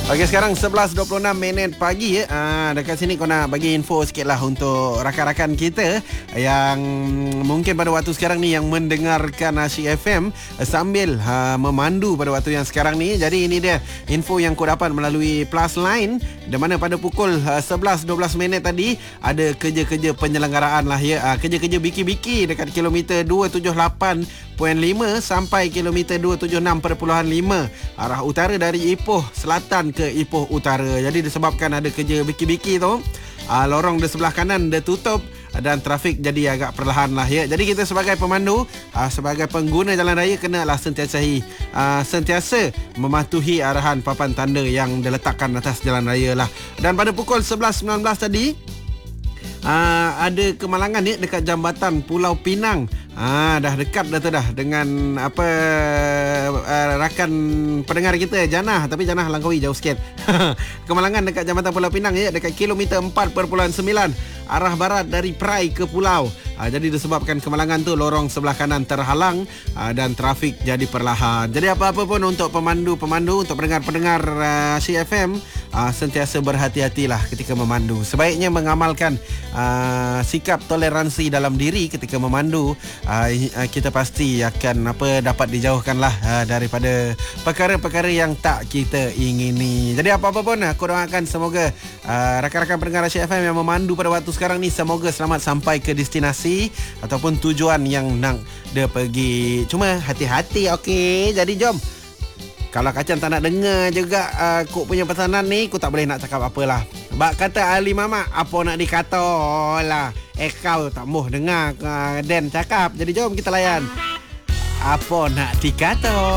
Okey, sekarang 11.26 pagi ya. Dekat sini kau nak bagi info sikit lah untuk rakan-rakan kita yang mungkin pada waktu sekarang ni yang mendengarkan Asyik FM sambil memandu pada waktu yang sekarang ni. Jadi ini dia info yang kau dapat melalui Plus Line, di mana pada pukul 11.12 tadi ada kerja-kerja penyelenggaraan lah ya. Kerja-kerja biki-biki dekat kilometer 278.5 sampai kilometer 276.5 arah utara dari Ipoh Selatan ke Ipoh Utara. Jadi disebabkan ada kerja biki-biki tu, lorong di sebelah kanan dia tutup dan trafik jadi agak perlahan lah ya. Jadi kita sebagai pemandu, sebagai pengguna jalan raya kenalah sentiasa mematuhi arahan papan tanda yang diletakkan atas jalan raya lah. Dan pada pukul 11.19 tadi ada kemalangan ni dekat jambatan Pulau Pinang. Dah dekat dah tu dah dengan rakan pendengar kita Janah, tapi Janah Langkawi jauh sikit. Kemalangan dekat jambatan Pulau Pinang ya, dekat kilometer 4.9 arah barat dari Perai ke Pulau. Jadi disebabkan kemalangan tu lorong sebelah kanan terhalang dan trafik jadi perlahan. Jadi apa-apa pun untuk pemandu-pemandu, untuk pendengar-pendengar CFM, sentiasa berhati-hatilah ketika memandu. Sebaiknya mengamalkan sikap toleransi dalam diri ketika memandu. Kita pasti akan dapat dijauhkanlah daripada perkara-perkara yang tak kita ingini. Jadi apa-apa pun aku doakan semoga rakan-rakan pendengar Asyik FM yang memandu pada waktu sekarang ni semoga selamat sampai ke destinasi ataupun tujuan yang nak dia pergi. Cuma hati-hati, okey? Jadi jom. Kalau kacang tak nak dengar juga kok punya pesanan ni, kau tak boleh nak cakap apalah. Bak kata Ali Mama, apa nak dikata lah. Kau tak mau dengar Dan cakap. Jadi jom kita layan. Apa nak dikata.